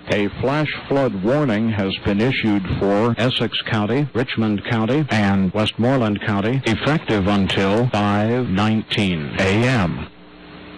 A flash flood warning has been issued for Essex County, Richmond County, and Westmoreland County, effective until 5:19 a.m.